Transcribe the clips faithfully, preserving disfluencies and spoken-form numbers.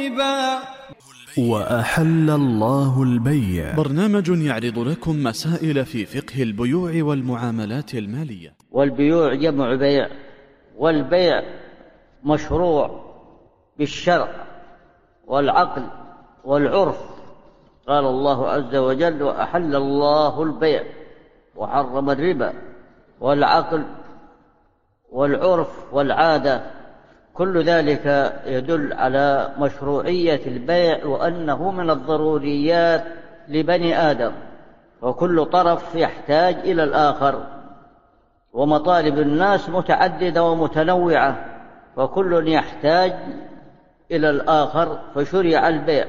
الربا وأحل الله البيع. برنامج يعرض لكم مسائل في فقه البيوع والمعاملات المالية. والبيوع جمع بيع، والبيع مشروع بالشرع والعقل والعرف. قال الله عز وجل: وأحل الله البيع وحرم الربا. والعقل والعرف والعادة كل ذلك يدل على مشروعية البيع، وأنه من الضروريات لبني آدم، وكل طرف يحتاج إلى الآخر، ومطالب الناس متعددة ومتنوعة، وكل يحتاج إلى الآخر، فشرع البيع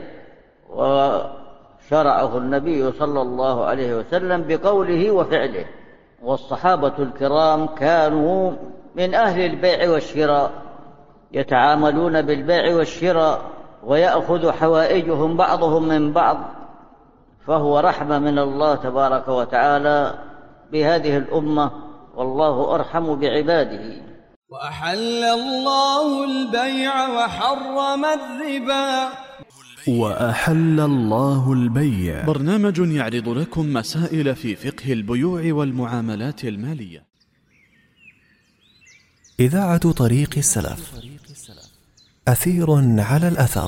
وشرعه النبي صلى الله عليه وسلم بقوله وفعله. والصحابة الكرام كانوا من أهل البيع والشراء، يتعاملون بالبيع والشراء ويأخذ حوائجهم بعضهم من بعض، فهو رحمة من الله تبارك وتعالى بهذه الأمة، والله أرحم بعباده. وأحل الله البيع وحرم الربا. وأحل الله البيع. برنامج يعرض لكم مسائل في فقه البيوع والمعاملات المالية. إذاعة طريق السلف، أثير على الأثر.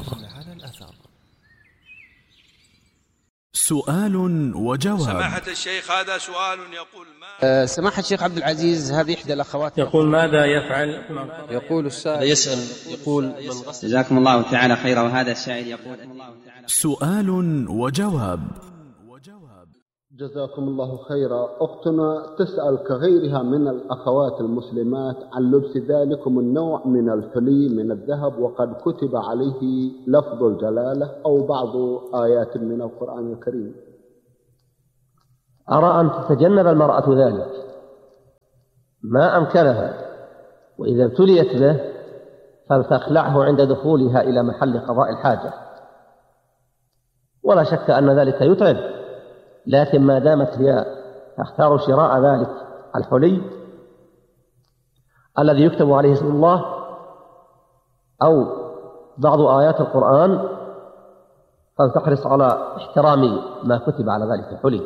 سؤال وجواب. سماحة الشيخ، هذا سؤال يقول ما أه سماحة الشيخ عبد العزيز، هذه إحدى الأخوات يقول ماذا يفعل؟ يقول السائل يسأل يقول جزاكم الله تعالى خيرا. وهذا السائل يقول: سؤال وجواب. جزاكم الله خيرا. أختنا تسأل كغيرها من الأخوات المسلمات عن لبس ذلكم النوع من الحلي من الذهب، وقد كتب عليه لفظ الجلالة أو بعض آيات من القرآن الكريم. أرى أن تتجنب المرأة ذلك ما أمكنها، وإذا ابتليت به فلتخلعه عند دخولها إلى محل قضاء الحاجة، ولا شك أن ذلك يتعب، لكن ما دامت هي تختار شراء ذلك الحلي الذي يكتب عليه اسم الله أو بعض آيات القرآن، فلتحرص على احترام ما كتب على ذلك الحلي،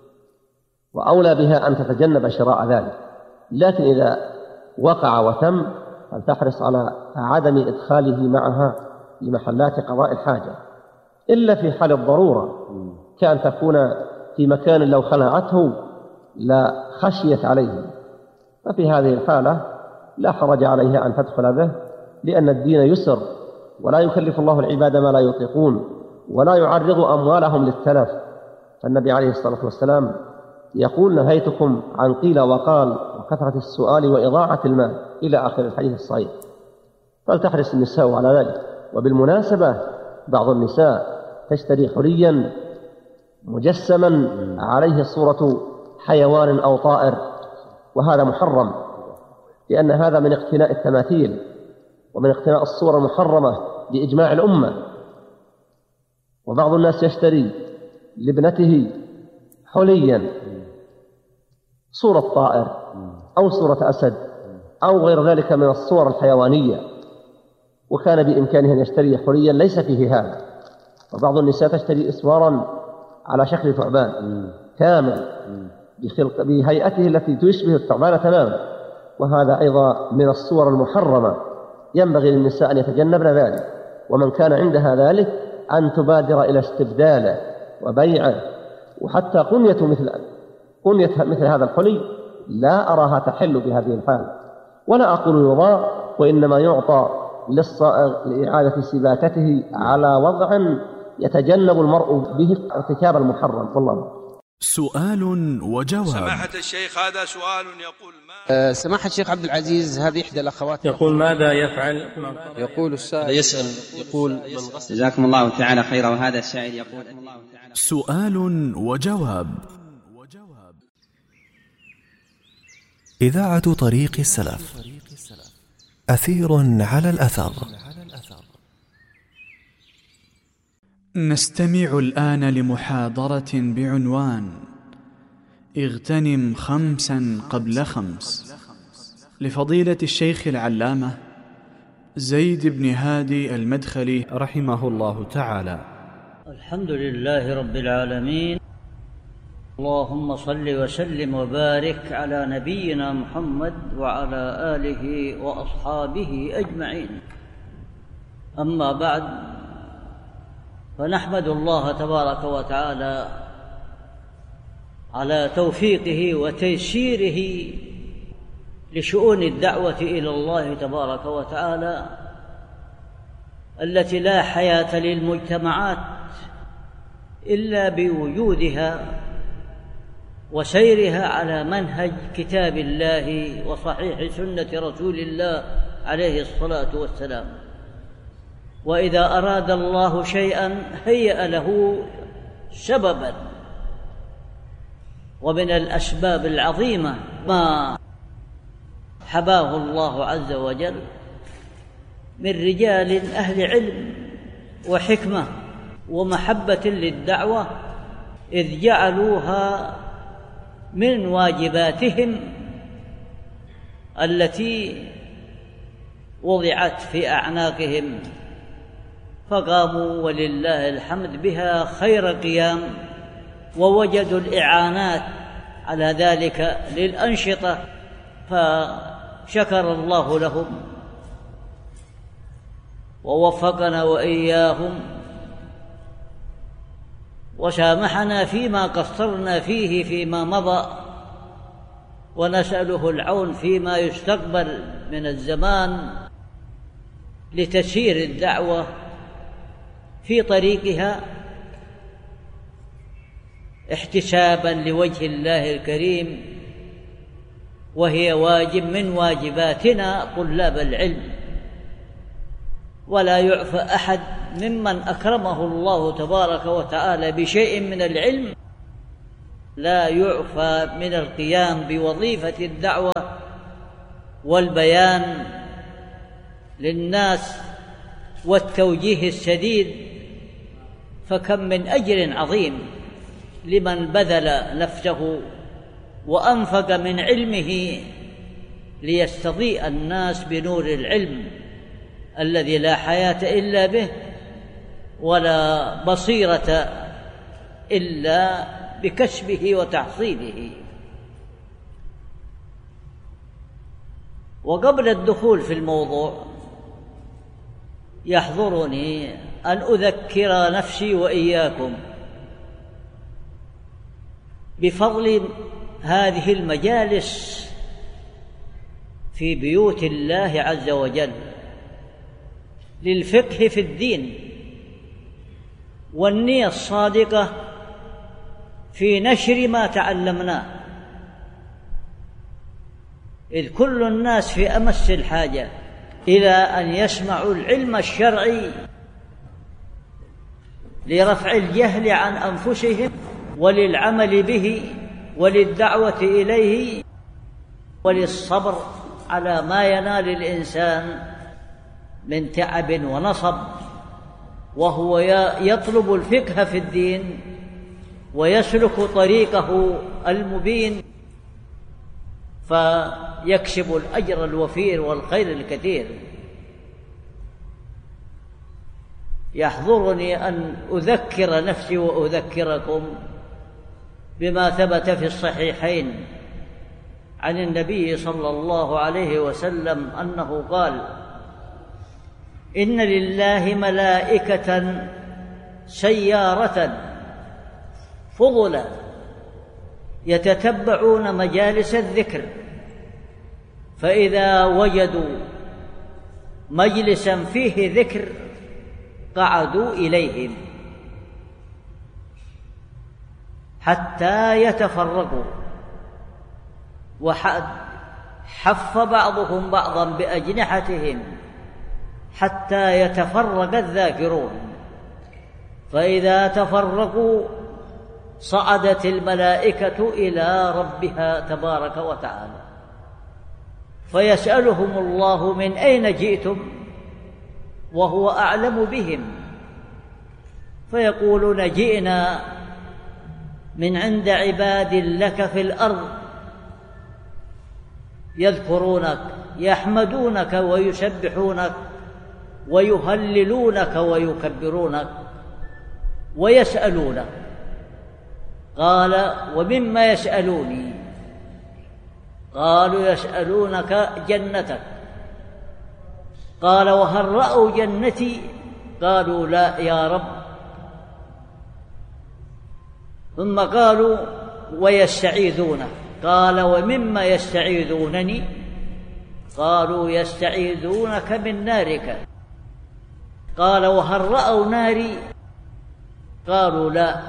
وأولى بها أن تتجنب شراء ذلك. لكن إذا وقع وتم فلتحرص على عدم إدخاله معها لمحلات قضاء الحاجة، إلا في حال الضرورة، كأن تكون في مكان لو خلعته لا خشيت عليه، ففي هذه الحالة لا حرج عليها أن تدخل به، لأن الدين يسر، ولا يكلف الله العباد ما لا يطيقون، ولا يعرض أموالهم للتلف. فالنبي عليه الصلاة والسلام يقول: نهيتكم عن قيل وقال وكثرة السؤال وإضاعة المال، إلى آخر الحديث الصحيح. فلتحرص النساء على ذلك. وبالمناسبة بعض النساء تشتري حليا مجسما عليه صورة حيوان أو طائر، وهذا محرم، لأن هذا من اقتناء التماثيل ومن اقتناء الصور المحرمة بإجماع الأمة. وبعض الناس يشتري لابنته حليا صورة طائر أو صورة أسد أو غير ذلك من الصور الحيوانية، وكان بإمكانه أن يشتري حليا ليس فيه هذا. وبعض النساء تشتري إسوارا على شكل ثعبان كامل بخلق بهيئته التي تشبه الثعبان تماما، وهذا أيضا من الصور المحرمة، ينبغي للنساء أن يتجنبن ذلك. ومن كان عندها ذلك أن تبادر إلى استبداله وبيعه. وحتى قنية مثل قنية مثل هذا الحلي لا أراها تحل بهذه الحال، ولا أقول يضاع، وإنما يعطى للصائغ لإعادة سباكته على وضع يتجنب المرء به ارتكاب المحرم. والله. سؤال وجواب. سماحة الشيخ، هذا سؤال يقول ما أه سماحة الشيخ عبد العزيز، هذه إحدى الأخوات يقول ماذا يفعل؟ يقول السائل يسأل يقول جزاكم الله تعالى خيرا. وهذا السائل يقول: سؤال وجواب. إذاعة طريق السلف، أثير على الأثر. نستمع الآن لمحاضرة بعنوان: اغتنم خمسا قبل خمس، لفضيلة الشيخ العلامة زيد بن هادي المدخلي رحمه الله تعالى. الحمد لله رب العالمين، اللهم صل وسلم وبارك على نبينا محمد وعلى آله وأصحابه أجمعين. أما بعد، فنحمد الله تبارك وتعالى على توفيقه وتيسيره لشؤون الدعوة إلى الله تبارك وتعالى التي لا حياة للمجتمعات إلا بوجودها وسيرها على منهج كتاب الله وصحيح سنة رسول الله عليه الصلاة والسلام. وإذا أراد الله شيئا هيأ له سببا، ومن الأسباب العظيمة ما حباه الله عز وجل من رجال أهل علم وحكمة ومحبة للدعوة، إذ جعلوها من واجباتهم التي وضعت في أعناقهم، فقاموا ولله الحمد بها خير قيام، ووجدوا الإعانات على ذلك للأنشطة، فشكر الله لهم ووفقنا وإياهم وسامحنا فيما قصرنا فيه فيما مضى، ونسأله العون فيما يستقبل من الزمان لتسيير الدعوة في طريقها احتسابا لوجه الله الكريم، وهي واجب من واجباتنا طلاب العلم. ولا يعفى أحد ممن أكرمه الله تبارك وتعالى بشيء من العلم، لا يعفى من القيام بوظيفة الدعوة والبيان للناس والتوجيه السديد، فكم من أجر عظيم لمن بذل نفسه وأنفق من علمه ليستضيء الناس بنور العلم الذي لا حياة إلا به ولا بصيرة إلا بكسبه وتحصيله. وقبل الدخول في الموضوع يحضرني أن أذكر نفسي وإياكم بفضل هذه المجالس في بيوت الله عز وجل للفقه في الدين، والنية الصادقة في نشر ما تعلمناه، إذ كل الناس في أمس الحاجة إلى أن يسمعوا العلم الشرعي لرفع الجهل عن أنفسهم وللعمل به وللدعوة إليه وللصبر على ما ينال الإنسان من تعب ونصب، وهو يطلب الفقه في الدين ويسلك طريقه المبين فيكسب الأجر الوفير والخير الكثير. يحضرني أن أذكر نفسي وأذكركم بما ثبت في الصحيحين عن النبي صلى الله عليه وسلم أنه قال: إن لله ملائكة سيارة فضلا يتتبعون مجالس الذكر، فإذا وجدوا مجلسا فيه ذكر قعدوا إليهم حتى يتفرقوا، وحف بعضهم بعضا بأجنحتهم حتى يتفرق الذاكرون، فإذا تفرقوا صعدت الملائكة إلى ربها تبارك وتعالى فيسألهم الله: من أين جئتم؟ وهو أعلم بهم، فيقولون: جئنا من عند عباد لك في الأرض يذكرونك يحمدونك ويسبحونك ويهللونك ويكبرونك ويسألونك. قال: ومما يسألوني؟ قالوا: يسألونك جنتك. قال: وهل رأوا جنتي؟ قالوا: لا يا رب. ثم قالوا: ويستعيذونك. قال: ومما يستعيذونني؟ قالوا: يستعيذونك من نارك. قال: وهل رأوا ناري؟ قالوا: لا.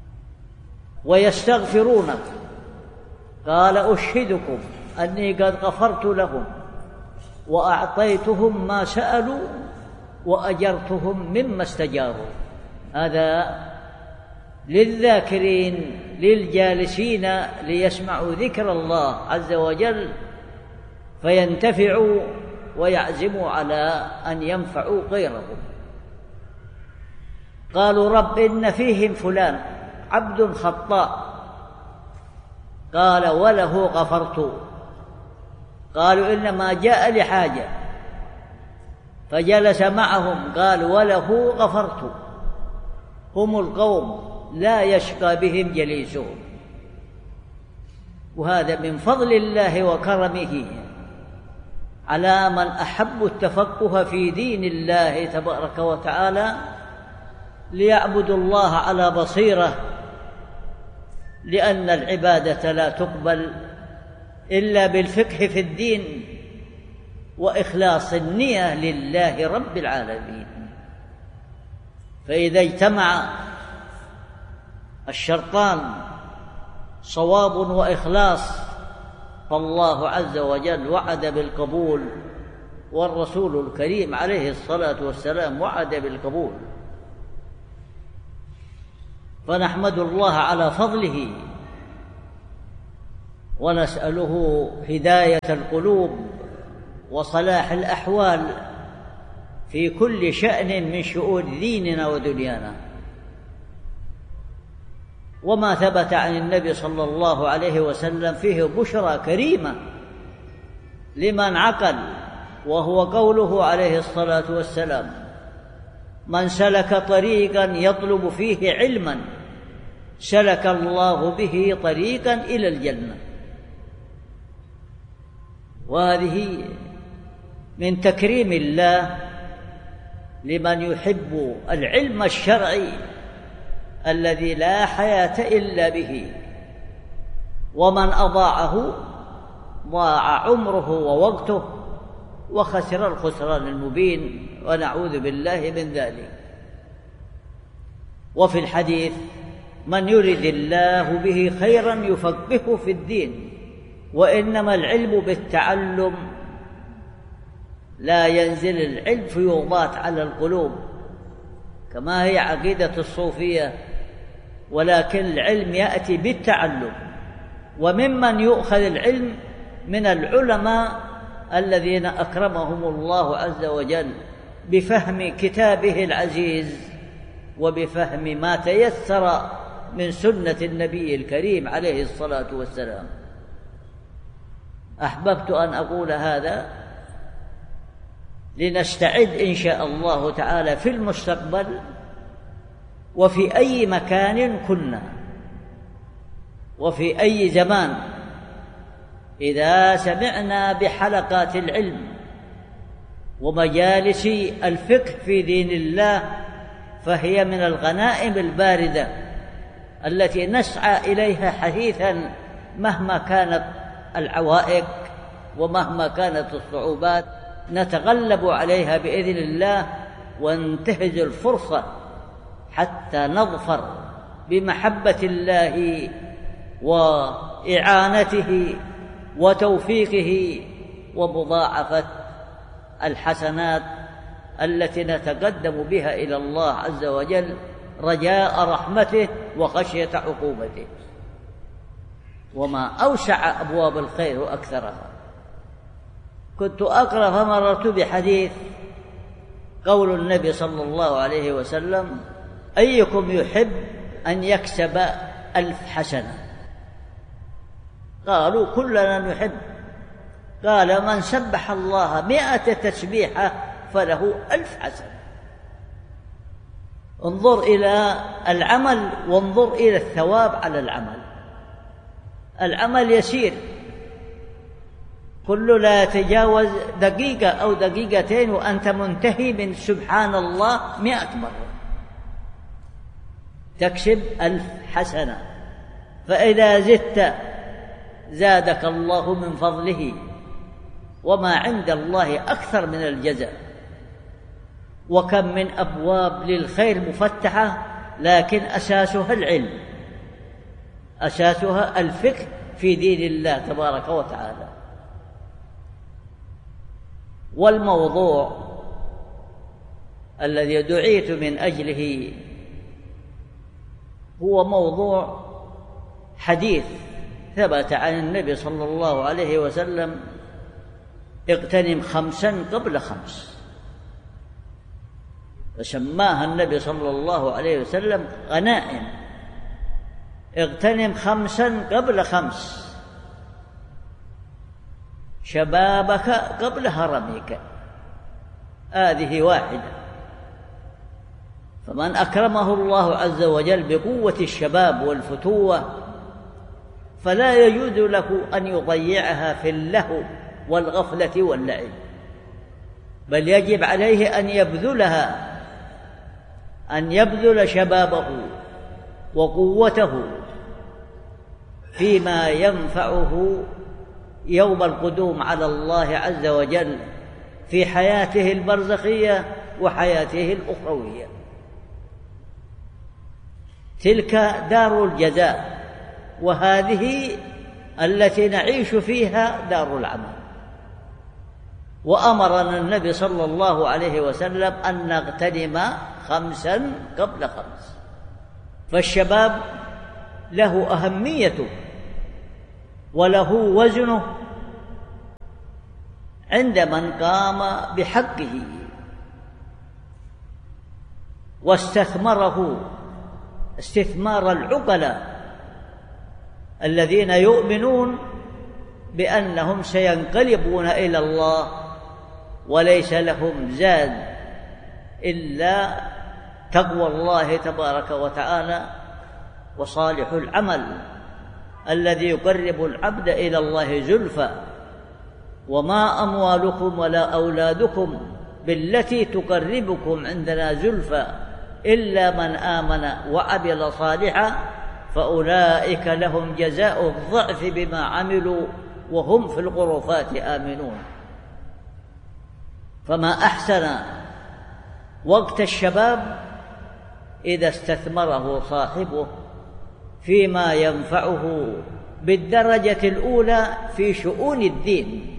ويستغفرونك. قال: أشهدكم أني قد غفرت لهم وأعطيتهم ما سألوا وأجرتهم مما استجاروا. هذا للذاكرين للجالسين ليسمعوا ذكر الله عز وجل فينتفعوا ويعزموا على أن ينفعوا غيرهم. قالوا: رب إن فيهم فلان عبد خطاء. قال: وله غفرت. قالوا: إنما جاء لحاجة. فجلس معهم. قال: وله غفرت. هم القوم لا يشقى بهم جليسهم. وهذا من فضل الله وكرمه على من أحب التفقه في دين الله تبارك وتعالى ليعبدوا الله على بصيرة، لأن العبادة لا تقبل إلا بالفقه في الدين وإخلاص النية لله رب العالمين. فإذا اجتمع الشرطان صواب وإخلاص فالله عز وجل وعد بالقبول، والرسول الكريم عليه الصلاة والسلام وعد بالقبول. فنحمد الله على فضله ونسأله هداية القلوب وصلاح الأحوال في كل شأن من شؤون ديننا ودنيانا. وما ثبت عن النبي صلى الله عليه وسلم فيه بشرى كريمة لمن عقل، وهو قوله عليه الصلاة والسلام: من سلك طريقا يطلب فيه علما سلك الله به طريقا إلى الجنة. وهذه من تكريم الله لمن يحب العلم الشرعي الذي لا حياة إلا به، ومن أضاعه ضاع عمره ووقته وخسر الخسران المبين، ونعوذ بالله من ذلك. وفي الحديث: من يرد الله به خيرا يفقهه في الدين. وإنما العلم بالتعلم، لا ينزل العلم فيوضات على القلوب كما هي عقيدة الصوفية، ولكن العلم يأتي بالتعلم. وممن يؤخذ العلم من العلماء الذين أكرمهم الله عز وجل بفهم كتابه العزيز وبفهم ما تيسر من سنة النبي الكريم عليه الصلاة والسلام. أحببت أن أقول هذا لنستعد إن شاء الله تعالى في المستقبل وفي أي مكان كنا وفي أي زمان، إذا سمعنا بحلقات العلم ومجالس الفقه في دين الله، فهي من الغنائم الباردة التي نسعى إليها حثيثا مهما كانت العوائق ومهما كانت الصعوبات، نتغلب عليها بإذن الله وانتهز الفرصة حتى نظفر بمحبة الله وإعانته وتوفيقه ومضاعفة الحسنات التي نتقدم بها إلى الله عز وجل رجاء رحمته وخشية عقوبته. وما أوسع أبواب الخير وأكثرها. كنت أقرأ فمررت بحديث قول النبي صلى الله عليه وسلم: أيكم يحب أن يكسب ألف حسنة؟ قالوا: كلنا نحب. قال: من سبح الله مئة تسبيحة فله ألف حسنة. انظر إلى العمل وانظر إلى الثواب على العمل. العمل يسير، كل لا يتجاوز دقيقة أو دقيقتين وأنت منتهي من سبحان الله مئة مرة، تكسب ألف حسنة. فإذا زدت زادك الله من فضله، وما عند الله أكثر من الجزاء. وكم من أبواب للخير مفتحة، لكن أساسها العلم، أساسها الفقه في دين الله تبارك وتعالى. والموضوع الذي دعيت من أجله هو موضوع حديث ثبت عن النبي صلى الله عليه وسلم: اغتنم خمسا قبل خمس. فسماها النبي صلى الله عليه وسلم غنائم. اغتنم خمسا قبل خمس: شبابك قبل هرمك. هذه واحدة. فمن أكرمه الله عز وجل بقوة الشباب والفتوة فلا يجوز له أن يضيعها في اللهو والغفلة واللعب، بل يجب عليه أن يبذلها، أن يبذل شبابه وقوته فيما ينفعه يوم القدوم على الله عز وجل في حياته البرزخية وحياته الأخروية. تلك دار الجزاء، وهذه التي نعيش فيها دار العمل. وأمرنا النبي صلى الله عليه وسلم أن نغتنم خمسا قبل خمس. فالشباب له أهميته وله وزنه عند من قام بحقه واستثمره استثمار العقلاء الذين يؤمنون بأنهم سينقلبون إلى الله وليس لهم زاد إلا تقوى الله تبارك وتعالى وصالح العمل الذي يقرب العبد إلى الله زلفى. وما أموالكم ولا أولادكم بالتي تقربكم عندنا زلفى إلا من آمن وعمل صالحا فأولئك لهم جزاء الضعف بما عملوا وهم في الغرفات آمنون. فما أحسن وقت الشباب إذا استثمره صاحبه فيما ينفعه بالدرجة الأولى في شؤون الدين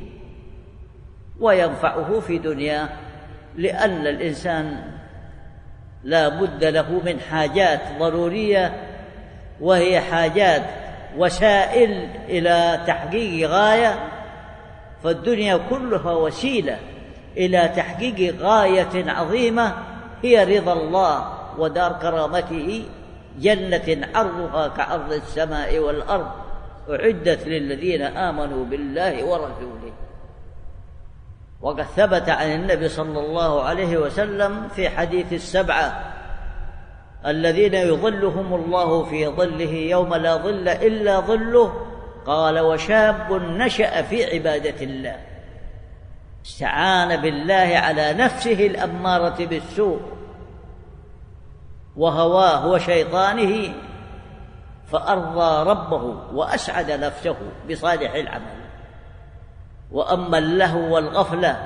وينفعه في دنياه، لأن الإنسان لا بد له من حاجات ضرورية، وهي حاجات وسائل إلى تحقيق غاية، فالدنيا كلها وسيلة إلى تحقيق غاية عظيمة هي رضا الله ودار كرامته، جنة عرضها كعرض السماء والأرض أعدت للذين آمنوا بالله ورسوله. وقد ثبت عن النبي صلى الله عليه وسلم في حديث السبعة الذين يظلهم الله في ظله يوم لا ظل إلا ظله، قال: وشاب نشأ في عبادة الله استعان بالله على نفسه الأمارة بالسوء وهواه وشيطانه فأرضى ربه وأسعد نفسه بصالح العمل. وأما اللهو والغفلة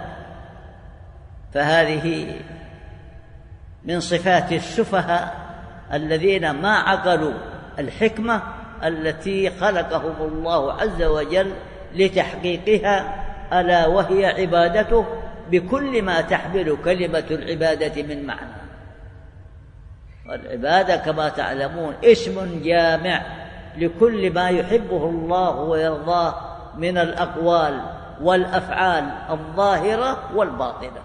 فهذه من صفات السفهاء الذين ما عقلوا الحكمة التي خلقهم الله عز وجل لتحقيقها، ألا وهي عبادته بكل ما تحمل كلمة العبادة من معنى. والعبادة كما تعلمون اسم جامع لكل ما يحبه الله ويرضاه من الأقوال والأفعال الظاهرة والباطنة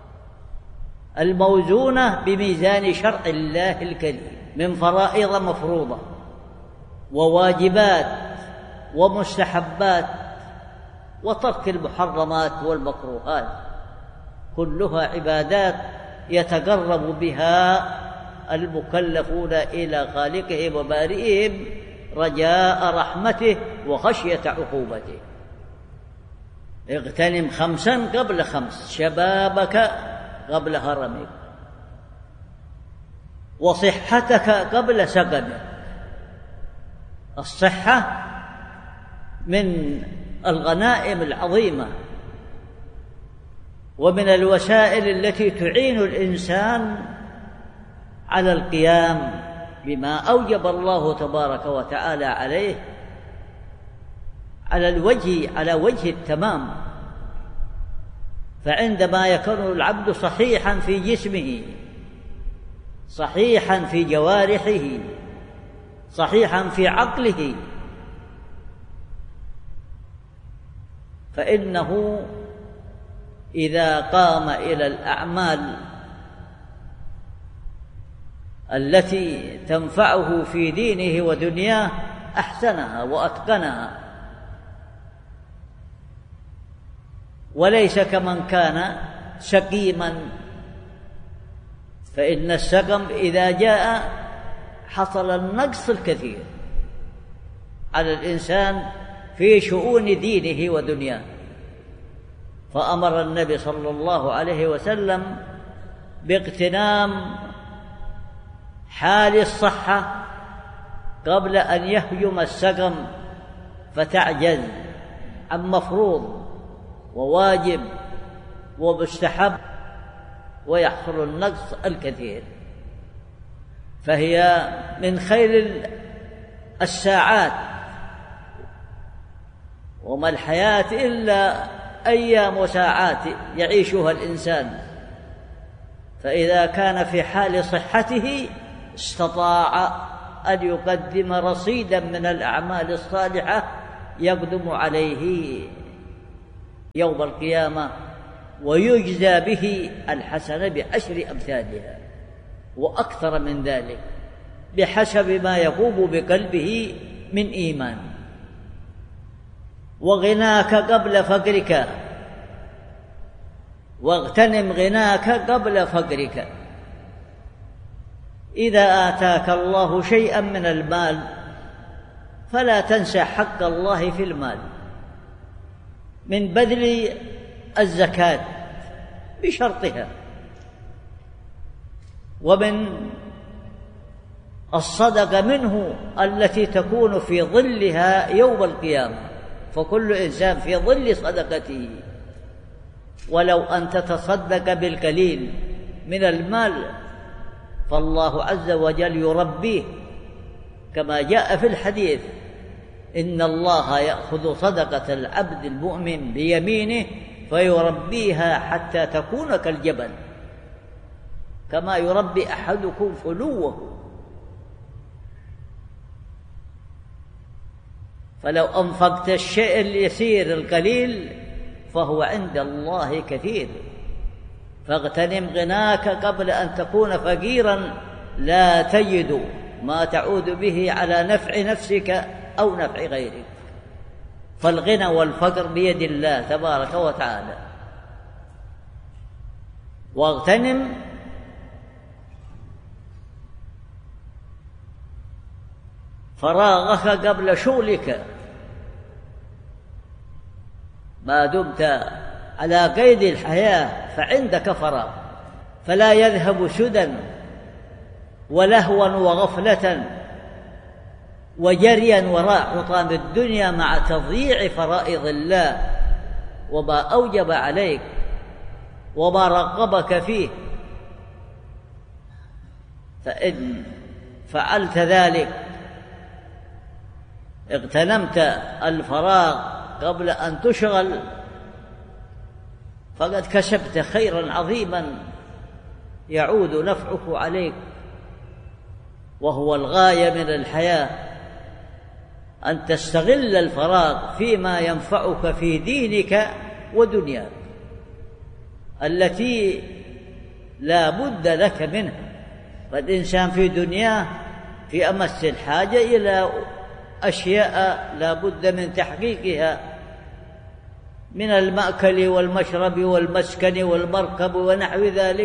الموزونة بميزان شرع الله الكريم من فرائض مفروضة وواجبات ومستحبات وترك المحرمات والمكروهات. كلها عبادات يتقرب بها المكلفون إلى خالقهم وبارئهم رجاء رحمته وخشية عقوبته. اغتنم خمسا قبل خمس، شبابك قبل هرمك، وصحتك قبل سقمك. الصحة من الغنائم العظيمة ومن الوسائل التي تعين الإنسان على القيام بما أوجب الله تبارك وتعالى عليه على الوجه على وجه التمام. فعندما يكون العبد صحيحا في جسمه، صحيحا في جوارحه، صحيحا في عقله، فإنه إذا قام إلى الأعمال التي تنفعه في دينه ودنياه أحسنها وأتقنها، وليس كمن كان سقيما. فإن السقم إذا جاء حصل النقص الكثير على الإنسان في شؤون دينه ودنياه. فأمر النبي صلى الله عليه وسلم باغتنام حال الصحة قبل أن يهجم السقم فتعجز عن مفروض وواجب ومستحب ويحصل النقص الكثير. فهي من خير الساعات، وما الحياة إلا أيام وساعات يعيشها الإنسان. فإذا كان في حال صحته استطاع أن يقدم رصيدا من الأعمال الصالحة يقدم عليه يوم القيامة ويجزى به الحسنة بعشر أمثالها وأكثر من ذلك بحسب ما يقوم بقلبه من إيمان. وغناك قبل فقرك، واغتنم غناك قبل فقرك. إذا آتاك الله شيئا من المال فلا تنسى حق الله في المال، من بذل الزكاة بشرطها، ومن الصدقة منه التي تكون في ظلها يوم القيامة، فكل إنسان في ظل صدقته. ولو أن تتصدق بالقليل من المال فالله عز وجل يربيه، كما جاء في الحديث: إن الله يأخذ صدقة العبد المؤمن بيمينه فيربيها حتى تكون كالجبل، كما يربي أحدكم فلوه. فلو أنفقت الشيء اليسير القليل فهو عند الله كثير. فاغتنم غناك قبل أن تكون فقيرا لا تجد ما تعود به على نفع نفسك أو نفع غيرك. فالغنى والفقر بيد الله تبارك وتعالى. واغتنم فراغك قبل شغلك، ما دمت على قيد الحياة فعندك فراغ، فلا يذهب سدى ولهوا وغفلة وجريا وراء حطام الدنيا مع تضييع فرائض الله وما أوجب عليك وما رغبك فيه. فإن فعلت ذلك اغتنمت الفراغ قبل أن تشغل فقد كسبت خيرا عظيما يعود نفعه عليك، وهو الغاية من الحياة أن تستغل الفراغ فيما ينفعك في دينك ودنياك التي لا بد لك منها. فالإنسان في دنياه في أمس الحاجة إلى أشياء لا بد من تحقيقها من المأكل والمشرب والمسكن والمركب ونحو ذلك،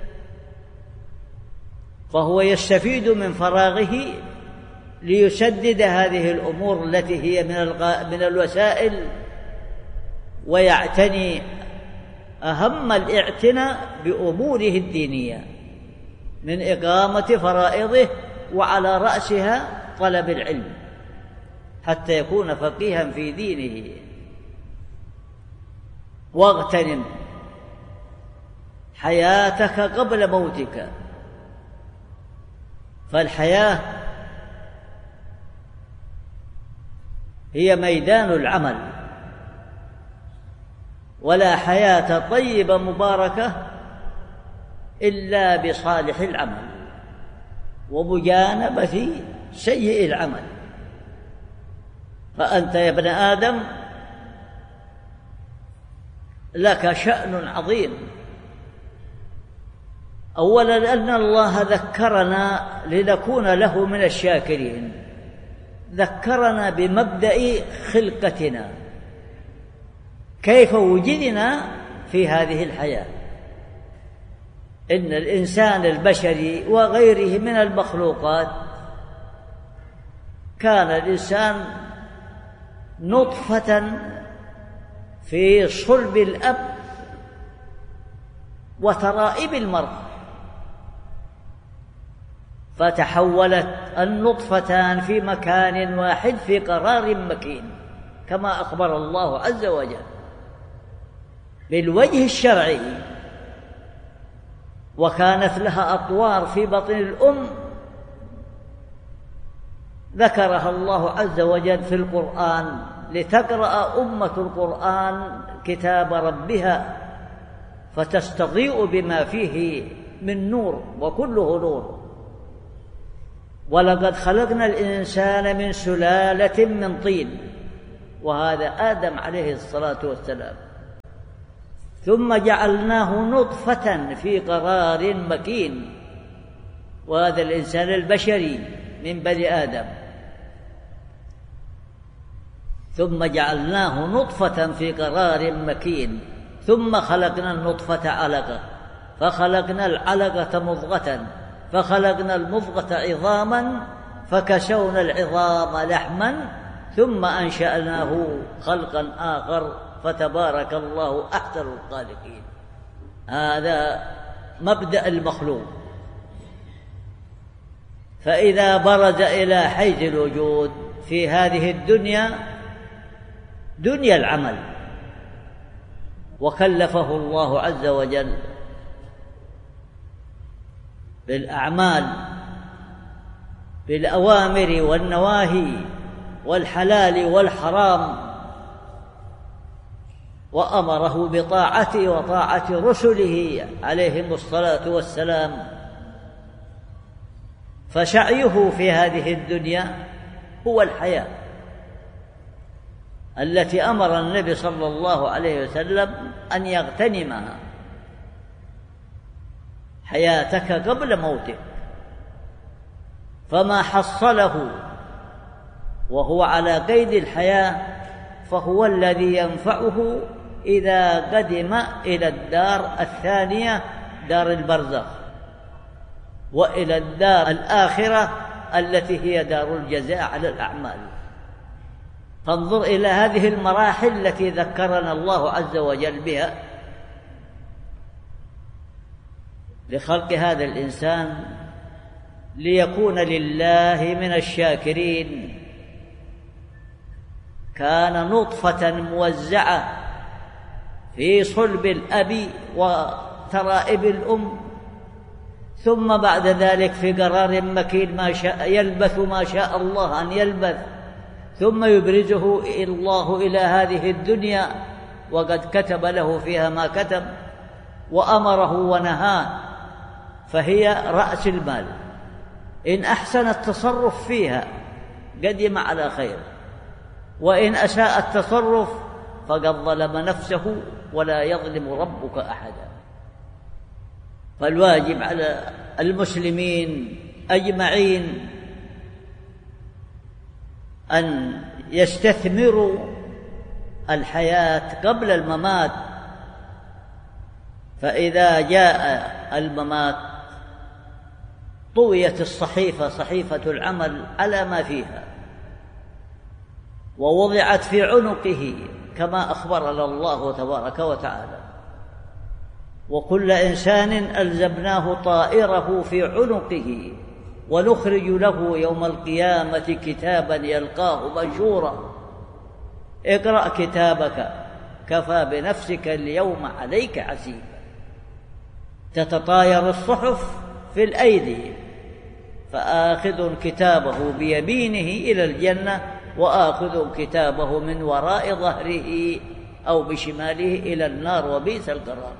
فهو يستفيد من فراغه ليسدد هذه الأمور التي هي من من الوسائل، ويعتني أهم الاعتناء بأموره الدينية من إقامة فرائضه، وعلى رأسها طلب العلم حتى يكون فقيها في دينه. واغتنم حياتك قبل موتك، فالحياة هي ميدان العمل، ولا حياة طيبة مباركة إلا بصالح العمل ومجانبة سيء العمل. فأنت يا ابن آدم لك شأن عظيم. أولا لأن الله ذكرنا لنكون له من الشاكرين، ذكرنا بمبدأ خلقتنا، كيف وجدنا في هذه الحياة. إن الإنسان البشري وغيره من المخلوقات كان الإنسان نطفة في صلب الأب وترائب المرأة، فتحولت النطفتان في مكان واحد في قرار مكين، كما أخبر الله عز وجل بالوجه الشرعي. وكانت لها أطوار في بطن الأم ذكرها الله عز وجل في القرآن لتقرأ أمة القرآن كتاب ربها فتستضيء بما فيه من نور، وكله نور. ولقد خلقنا الإنسان من سلالة من طين، وهذا آدم عليه الصلاة والسلام، ثم جعلناه نطفة في قرار مكين، وهذا الإنسان البشري من بني آدم، ثم جعلناه نطفة في قرار مكين، ثم خلقنا النطفة علقة، فخلقنا العلقة مضغة، فخلقنا المضغة عظاما، فكسونا العظام لحما، ثم أنشأناه خلقا آخر، فتبارك الله أحسن الخالقين. هذا مبدأ المخلوق. فإذا برز إلى حيز الوجود في هذه الدنيا دنيا العمل، وكلفه الله عز وجل بالأعمال، بالأوامر والنواهي والحلال والحرام، وأمره بطاعته وطاعة رسله عليهم الصلاة والسلام. فسعيه في هذه الدنيا هو الحياة التي أمر النبي صلى الله عليه وسلم أن يغتنمها، حياتك قبل موتك. فما حصله وهو على قيد الحياة فهو الذي ينفعه إذا قدم إلى الدار الثانية، دار البرزخ، وإلى الدار الآخرة التي هي دار الجزاء على الأعمال. فانظر إلى هذه المراحل التي ذكرنا الله عز وجل بها لخلق هذا الإنسان ليكون لله من الشاكرين. كان نطفة موزعة في صلب الأب وترائب الأم، ثم بعد ذلك في قرار مكين ما شاء يلبث ما شاء الله أن يلبث، ثم يبرزه الله إلى هذه الدنيا وقد كتب له فيها ما كتب وأمره ونهاه، فهي رأس المال. إن أحسن التصرف فيها قدم على خير، وإن أساء التصرف فقد ظلم نفسه، ولا يظلم ربك أحدا. فالواجب على المسلمين أجمعين أن يستثمروا الحياة قبل الممات، فإذا جاء الممات طويت الصحيفة، صحيفة العمل على ما فيها، ووضعت في عنقه كما أخبرنا الله تبارك وتعالى: وكل إنسان ألزمناه طائره في عنقه ونخرج له يوم القيامة كتابا يلقاه منشورا اقرأ كتابك كفى بنفسك اليوم عليك حسيبا. تتطاير الصحف في الأيدي، فآخذ كتابه بيمينه إلى الجنة، وآخذ كتابه من وراء ظهره أو بشماله إلى النار، وبئس القرار.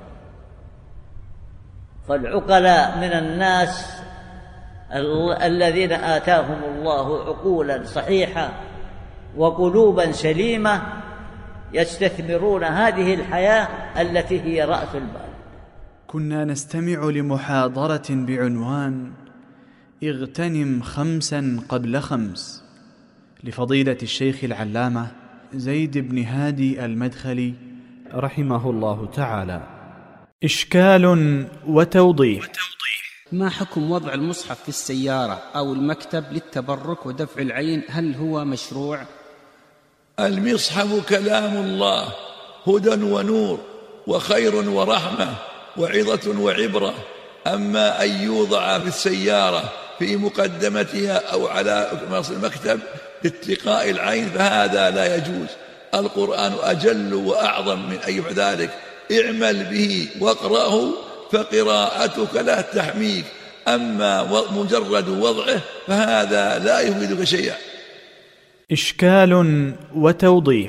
فالعقلاء من الناس الذين آتاهم الله عقولا صحيحة وقلوبا سليمة يستثمرون هذه الحياة التي هي رأس المال. كنا نستمع لمحاضرة بعنوان اغتنم خمسا قبل خمس لفضيلة الشيخ العلامة زيد بن هادي المدخلي رحمه الله تعالى. إشكال وتوضيح. ما حكم وضع المصحف في السيارة أو المكتب للتبرك ودفع العين؟ هل هو مشروع؟ المصحف كلام الله، هدى ونور وخير ورحمة وعظة وعبرة. أما أن يوضع في السيارة في مقدمتها أو على المكتب لاتقاء العين فهذا لا يجوز. القرآن أجل وأعظم من أن يفعل ذلك. اعمل به واقرأه فقراءتك لا تحميك، أما مجرد وضعه فهذا لا يفيدك شيئا. إشكال وتوضيح.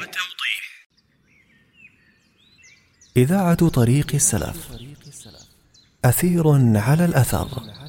إذاعة طريق السلف، أثير على الأثر.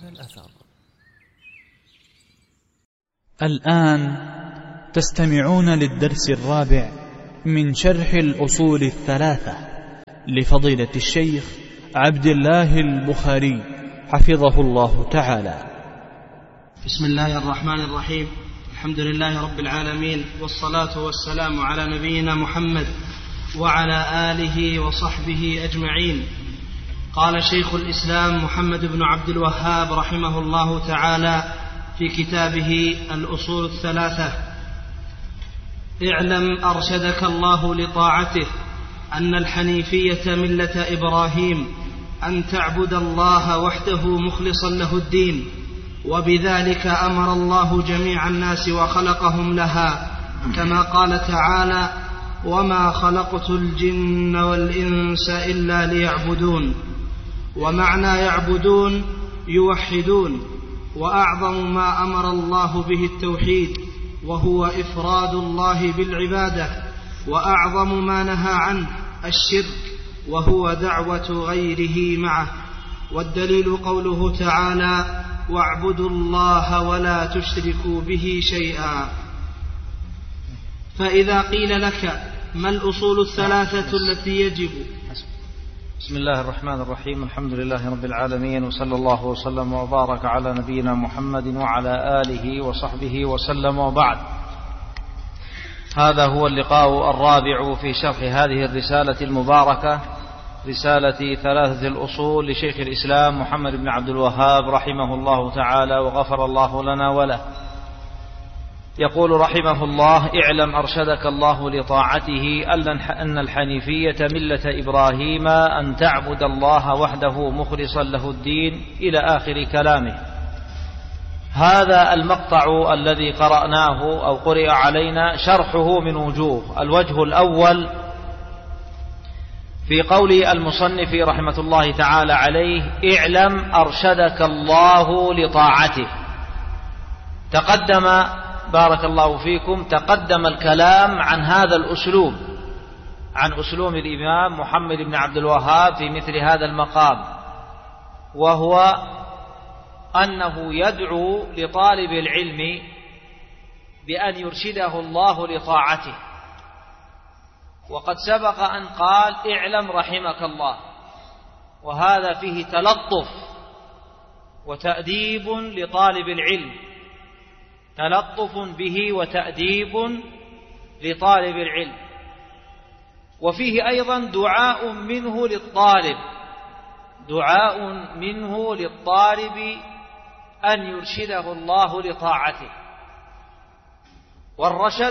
الآن تستمعون للدرس الرابع من شرح الأصول الثلاثة لفضيلة الشيخ عبد الله البخاري حفظه الله تعالى. بسم الله الرحمن الرحيم. الحمد لله رب العالمين، والصلاة والسلام على نبينا محمد وعلى آله وصحبه أجمعين. قال شيخ الإسلام محمد بن عبد الوهاب رحمه الله تعالى في كتابه الأصول الثلاثة: اعلم أرشدك الله لطاعته أن الحنيفية ملة إبراهيم أن تعبد الله وحده مخلصا له الدين، وبذلك أمر الله جميع الناس وخلقهم لها، كما قال تعالى: وما خلقت الجن والإنس إلا ليعبدون. ومعنى يعبدون يوحدون، وأعظم ما أمر الله به التوحيد، وهو إفراد الله بالعبادة، وأعظم ما نهى عنه الشرك، وهو دعوة غيره معه. والدليل قوله تعالى: واعبدوا الله ولا تشركوا به شيئا. فإذا قيل لك ما الأصول الثلاثة التي يجب؟ بسم الله الرحمن الرحيم. الحمد لله رب العالمين، وصلى الله وسلم وبارك على نبينا محمد وعلى آله وصحبه وسلم، وبعد. هذا هو اللقاء الرابع في شرح هذه الرسالة المباركة، رسالة ثلاثة الأصول لشيخ الإسلام محمد بن عبد الوهاب رحمه الله تعالى وغفر الله لنا وله. يقول رحمه الله: اعلم أرشدك الله لطاعته أن الحنيفية ملة إبراهيم أن تعبد الله وحده مخلصا له الدين، إلى آخر كلامه. هذا المقطع الذي قرأناه أو قرئ علينا شرحه من وجوه. الوجه الأول في قول المصنف رحمة الله تعالى عليه: اعلم أرشدك الله لطاعته. تقدم بارك الله فيكم تقدم الكلام عن هذا الأسلوب، عن أسلوب الإمام محمد بن عبد الوهاب في مثل هذا المقام، وهو أنه يدعو لطالب العلم بأن يرشده الله لطاعته. وقد سبق أن قال: اعلم رحمك الله، وهذا فيه تلطف وتأديب لطالب العلم، تلطف به وتأديب لطالب العلم. وفيه أيضا دعاء منه للطالب دعاء منه للطالب أن يرشده الله لطاعته. والرشد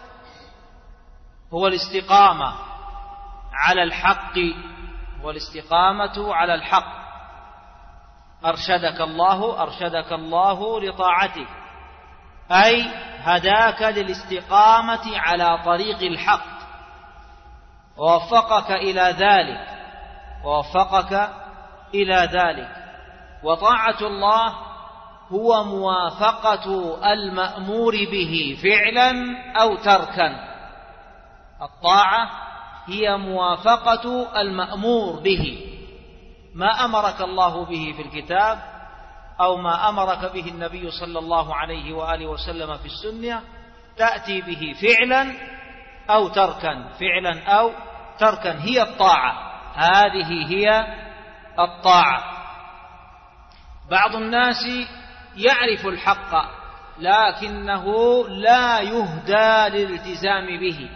هو الاستقامة على الحق والاستقامة على الحق. أرشدك الله أرشدك الله لطاعته، أي هداك للاستقامة على طريق الحق ووفقك إلى ذلك ووفقك إلى ذلك. وطاعة الله هو موافقة المأمور به فعلا أو تركا. الطاعة هي موافقة المأمور به، ما أمرك الله به في الكتاب أو ما أمرك به النبي صلى الله عليه وآله وسلم في السنة تأتي به فعلا أو تركا فعلا أو تركا هي الطاعة. هذه هي الطاعة. بعض الناس يعرف الحق لكنه لا يهدى للالتزام به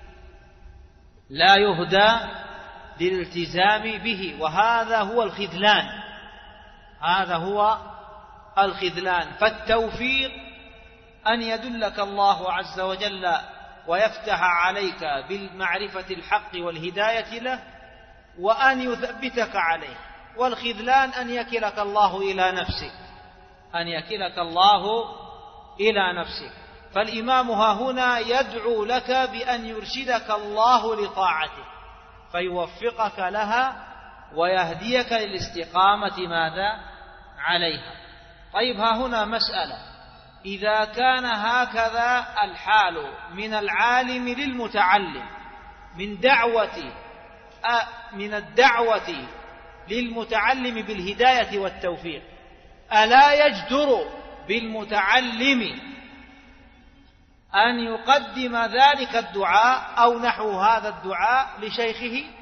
لا يهدى للالتزام به وهذا هو الخذلان هذا هو الخذلان. فالتوفيق أن يدلك الله عز وجل ويفتح عليك بالمعرفة الحق والهداية له وأن يثبتك عليه، والخذلان أن يكلك الله إلى نفسك أن يكلك الله إلى نفسك. فالإمام ها هنا يدعو لك بأن يرشدك الله لطاعته فيوفقك لها ويهديك للاستقامة ماذا عليها. طيب ها هنا مسألة، إذا كان هكذا الحال من العالم للمتعلم من دعوة من الدعوة للمتعلم بالهداية والتوفيق، ألا يجدر بالمتعلم أن يقدم ذلك الدعاء أو نحو هذا الدعاء لشيخه؟